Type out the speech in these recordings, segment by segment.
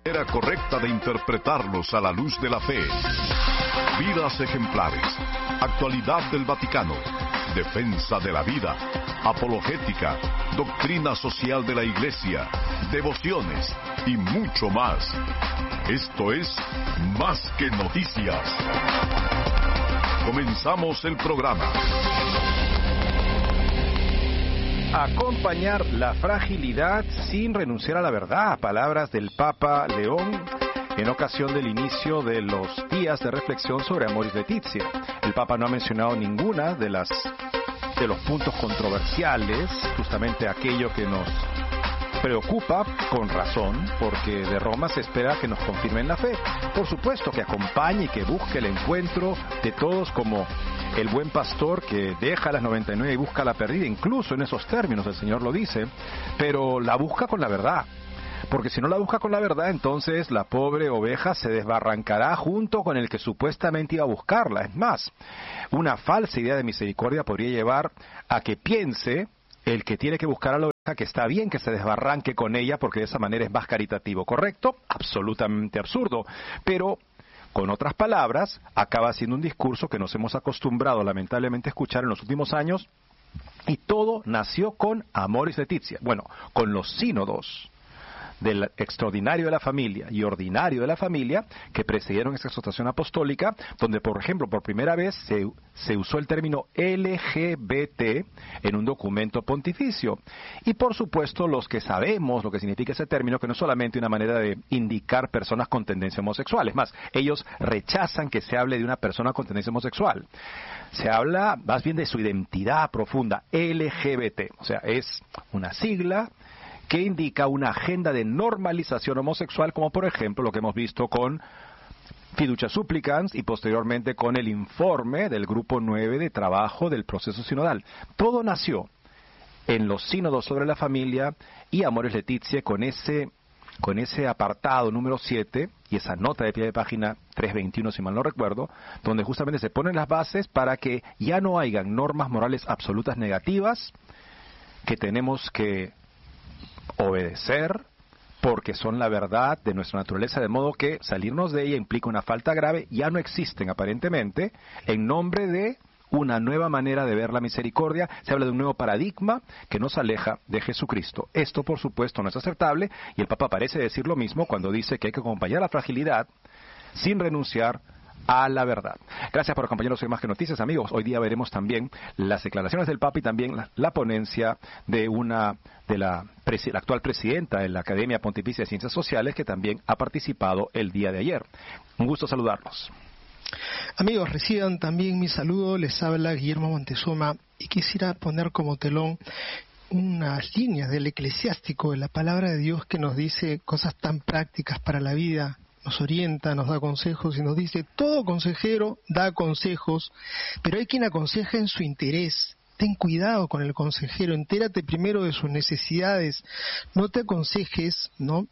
Manera correcta de interpretarlos a la luz de la fe. Vidas ejemplares. Actualidad del Vaticano. Defensa de la vida. Apologética. Doctrina social de la Iglesia. Devociones. Y mucho más. Esto es Más que Noticias. Comenzamos el programa. Acompañar la fragilidad sin renunciar a la verdad. Palabras del Papa León en ocasión del inicio de los días de reflexión sobre Amoris Laetitia. El Papa no ha mencionado ninguna de los puntos controversiales, justamente aquello que nos preocupa con razón, porque de Roma se espera que nos confirmen la fe. Por supuesto que acompañe y que busque el encuentro de todos como el buen pastor que deja las 99 y busca la perdida. Incluso en esos términos el Señor lo dice, pero la busca con la verdad. Porque si no la busca con la verdad, entonces la pobre oveja se desbarrancará junto con el que supuestamente iba a buscarla. Es más, una falsa idea de misericordia podría llevar a que piense el que tiene que buscar a la oveja que está bien que se desbarranque con ella porque de esa manera es más caritativo. ¿Correcto? Absolutamente absurdo. Pero, con otras palabras, acaba siendo un discurso que nos hemos acostumbrado lamentablemente a escuchar en los últimos años, y todo nació con Amoris Laetitia. Bueno, con los sínodos del extraordinario de la familia y ordinario de la familia que precedieron esta exhortación apostólica, donde, por ejemplo, por primera vez se usó el término LGBT en un documento pontificio. Y, por supuesto, los que sabemos lo que significa ese término, que no es solamente una manera de indicar personas con tendencia homosexual. Es más, ellos rechazan que se hable de una persona con tendencia homosexual. Se habla más bien de su identidad profunda, LGBT. O sea, es una sigla que indica una agenda de normalización homosexual, como por ejemplo lo que hemos visto con Fiducia Supplicans y posteriormente con el informe del Grupo 9 de trabajo del proceso sinodal. Todo nació en los sínodos sobre la familia y Amoris Laetitia con ese apartado número 7 y esa nota de pie de página 321, si mal no recuerdo, donde justamente se ponen las bases para que ya no hayan normas morales absolutas negativas que tenemos que obedecer porque son la verdad de nuestra naturaleza, de modo que salirnos de ella implica una falta grave. Ya no existen aparentemente, en nombre de una nueva manera de ver la misericordia. Se habla de un nuevo paradigma que nos aleja de Jesucristo. Esto, por supuesto, no es aceptable, y el Papa parece decir lo mismo cuando dice que hay que acompañar la fragilidad sin renunciar a la verdad. Gracias por acompañarnos en Más que Noticias, amigos. Hoy día veremos también las declaraciones del Papa y también la ponencia de la actual presidenta de la Academia Pontificia de Ciencias Sociales, que también ha participado el día de ayer. Un gusto saludarlos. Amigos, reciban también mi saludo. Les habla Guillermo Montezuma y quisiera poner como telón unas líneas del Eclesiástico, de la palabra de Dios, que nos dice cosas tan prácticas para la vida. Nos orienta, nos da consejos y nos dice: todo consejero da consejos, pero hay quien aconseja en su interés. Ten cuidado con el consejero, entérate primero de sus necesidades. No te aconsejes,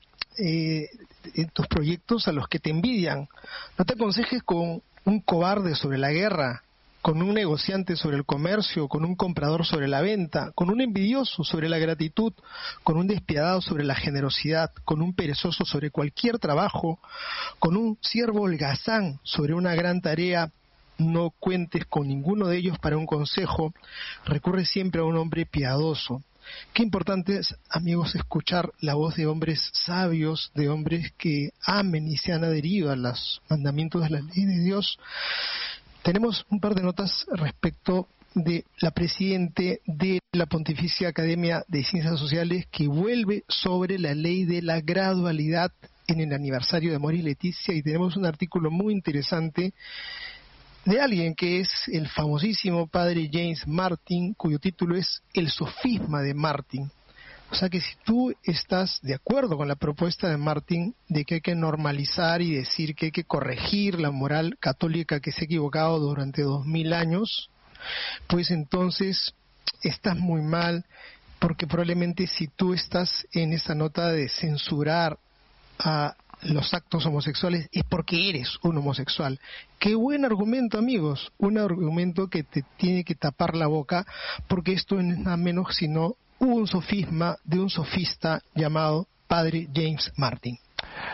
en tus proyectos a los que te envidian. No te aconsejes con un cobarde sobre la guerra, con un negociante sobre el comercio, con un comprador sobre la venta, con un envidioso sobre la gratitud, con un despiadado sobre la generosidad, con un perezoso sobre cualquier trabajo, con un siervo holgazán sobre una gran tarea. No cuentes con ninguno de ellos para un consejo, recurre siempre a un hombre piadoso. Qué importante es, amigos, escuchar la voz de hombres sabios, de hombres que amen y se han adherido a los mandamientos de la ley de Dios. Tenemos un par de notas respecto de la presidente de la Pontificia Academia de Ciencias Sociales, que vuelve sobre la ley de la gradualidad en el aniversario de Amoris Laetitia, y tenemos un artículo muy interesante de alguien que es el famosísimo padre James Martin, cuyo título es El sofisma de Martin. O sea que si tú estás de acuerdo con la propuesta de Martin de que hay que normalizar y decir que hay que corregir la moral católica que se ha equivocado durante 2000 años, pues entonces estás muy mal, porque probablemente si tú estás en esa nota de censurar a los actos homosexuales es porque eres un homosexual. Qué buen argumento, amigos, un argumento que te tiene que tapar la boca, porque esto no es nada menos sino un sofisma de un sofista llamado padre James Martin.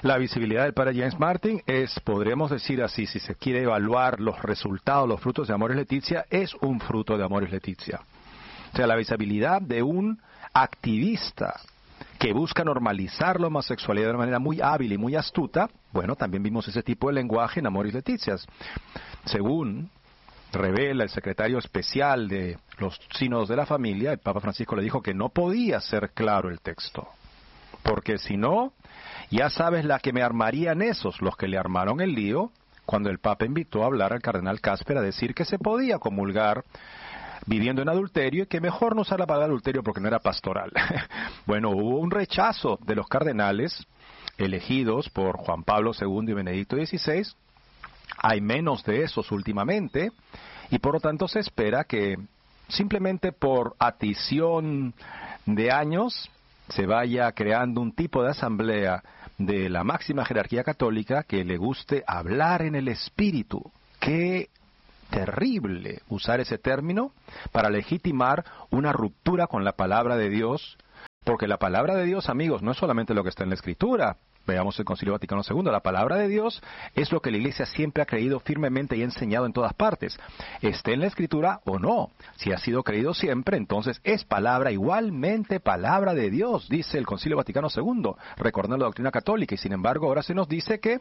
La visibilidad del padre James Martin es, podríamos decir así, si se quiere evaluar los resultados, los frutos de Amoris Laetitia, es un fruto de Amoris Laetitia. O sea, la visibilidad de un activista que busca normalizar la homosexualidad de una manera muy hábil y muy astuta, bueno, también vimos ese tipo de lenguaje en Amoris Laetitia. Según revela el secretario especial de los sínodos de la familia, el Papa Francisco le dijo que no podía ser claro el texto, porque si no, ya sabes la que me armarían esos, los que le armaron el lío, cuando el Papa invitó a hablar al cardenal Casper a decir que se podía comulgar viviendo en adulterio y que mejor no usar la palabra adulterio porque no era pastoral. Bueno, hubo un rechazo de los cardenales elegidos por Juan Pablo II y Benedicto XVI. Hay menos de esos últimamente y por lo tanto se espera que simplemente por adición de años se vaya creando un tipo de asamblea de la máxima jerarquía católica que le guste hablar en el espíritu. ¡Qué terrible usar ese término para legitimar una ruptura con la palabra de Dios! Porque la palabra de Dios, amigos, no es solamente lo que está en la Escritura. Veamos el Concilio Vaticano II. La palabra de Dios es lo que la Iglesia siempre ha creído firmemente y enseñado en todas partes. Esté en la Escritura o no. Si ha sido creído siempre, entonces es palabra, igualmente palabra de Dios, dice el Concilio Vaticano II, recordando la doctrina católica. Y sin embargo, ahora se nos dice que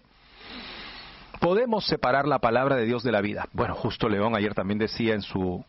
podemos separar la palabra de Dios de la vida. Bueno, Justo León ayer también decía en su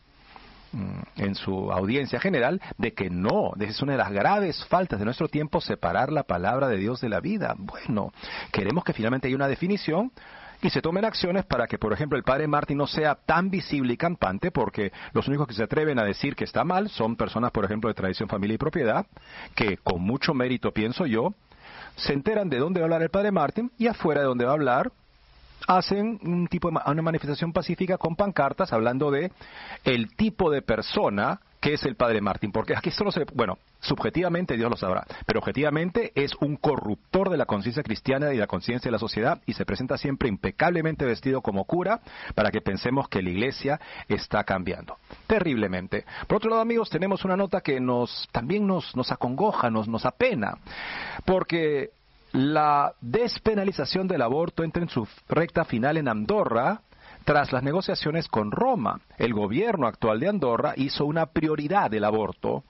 audiencia general de que no, es una de las graves faltas de nuestro tiempo separar la palabra de Dios de la vida. Bueno, queremos que finalmente haya una definición y se tomen acciones para que, por ejemplo, el padre Martin no sea tan visible y campante, porque los únicos que se atreven a decir que está mal son personas, por ejemplo, de tradición, familia y propiedad, que con mucho mérito, pienso yo, se enteran de dónde va a hablar el padre Martin y afuera de dónde va a hablar hacen un tipo de una manifestación pacífica con pancartas hablando de el tipo de persona que es el padre Martin, porque aquí solo subjetivamente Dios lo sabrá, pero objetivamente es un corruptor de la conciencia cristiana y de la conciencia de la sociedad y se presenta siempre impecablemente vestido como cura para que pensemos que la Iglesia está cambiando terriblemente. Por otro lado, amigos, tenemos una nota que también nos acongoja, nos apena, porque la despenalización del aborto entra en su recta final en Andorra tras las negociaciones con Roma. El gobierno actual de Andorra hizo una prioridad del aborto.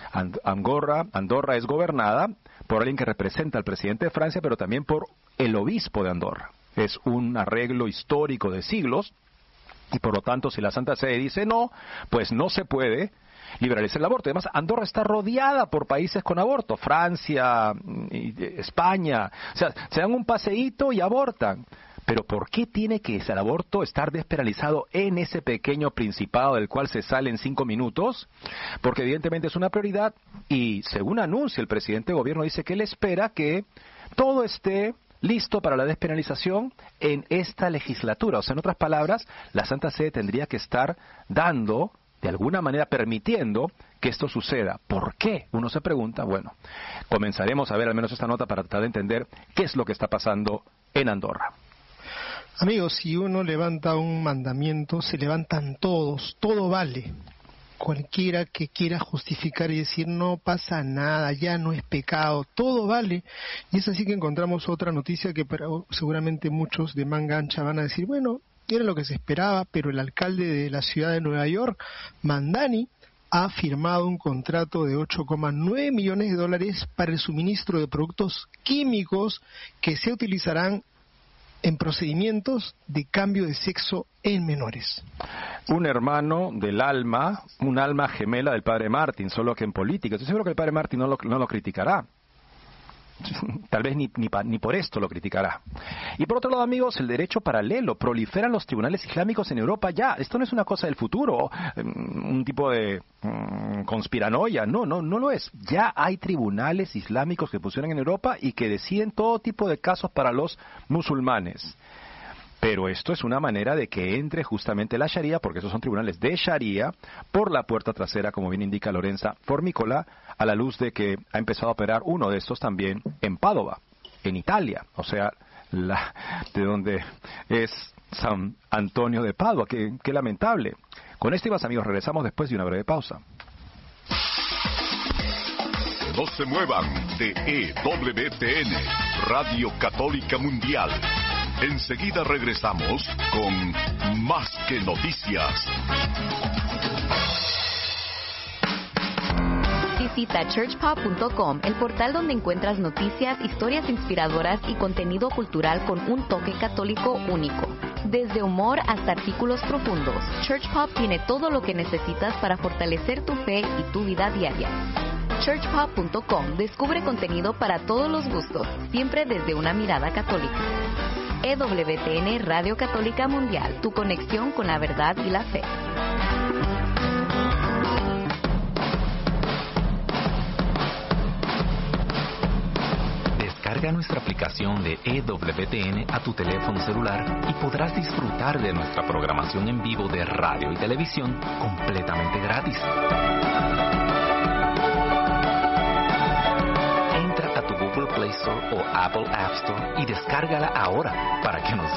Andorra es gobernada por alguien que representa al presidente de Francia, pero también por el obispo de Andorra. Es un arreglo histórico de siglos y por lo tanto si la Santa Sede dice no, pues no se puede liberalizar el aborto. Además, Andorra está rodeada por países con aborto, Francia, España. O sea, se dan un paseíto y abortan. Pero ¿por qué tiene que el aborto estar despenalizado en ese pequeño principado del cual se sale en 5 minutos? Porque evidentemente es una prioridad y según anuncia el presidente de gobierno dice que él espera que todo esté listo para la despenalización en esta legislatura. O sea, en otras palabras, la Santa Sede tendría que estar dando, de alguna manera permitiendo que esto suceda. ¿Por qué? Uno se pregunta. Bueno, comenzaremos a ver al menos esta nota para tratar de entender qué es lo que está pasando en Andorra. Amigos, si uno levanta un mandamiento, se levantan todos, todo vale. Cualquiera que quiera justificar y decir no pasa nada, ya no es pecado, todo vale. Y es así que encontramos otra noticia que seguramente muchos de manga ancha van a decir, bueno, era lo que se esperaba, pero el alcalde de la ciudad de Nueva York, Mandani, ha firmado un contrato de $8,9 millones para el suministro de productos químicos que se utilizarán en procedimientos de cambio de sexo en menores. Un hermano del alma, un alma gemela del padre Martin, solo que en política. Estoy seguro que el padre Martin no lo criticará. Tal vez ni por esto lo criticará. Y por otro lado, amigos, el derecho paralelo. Proliferan los tribunales islámicos en Europa ya. Esto no es una cosa del futuro, un tipo de conspiranoia. No lo es. Ya hay tribunales islámicos que pusieron en Europa y que deciden todo tipo de casos para los musulmanes. Pero esto es una manera de que entre justamente la Sharia, porque esos son tribunales de Sharia, por la puerta trasera, como bien indica Lorenza Formicola, a la luz de que ha empezado a operar uno de estos también en Padova, en Italia, o sea, de donde es San Antonio de Padua. Qué lamentable. Con esto, amigos, regresamos después de una breve pausa. No se muevan de EWTN. Radio Católica Mundial. Enseguida regresamos con Más que Noticias. Visita churchpop.com, el portal donde encuentras noticias, historias inspiradoras y contenido cultural con un toque católico único. Desde humor hasta artículos profundos, Churchpop tiene todo lo que necesitas para fortalecer tu fe y tu vida diaria. churchpop.com descubre contenido para todos los gustos, siempre desde una mirada católica. EWTN Radio Católica Mundial, tu conexión con la verdad y la fe. Descarga nuestra aplicación de EWTN a tu teléfono celular y podrás disfrutar de nuestra programación en vivo de radio y televisión completamente gratis. Entra a tu Google Play Store o Apple App Store y descárgala ahora para que nos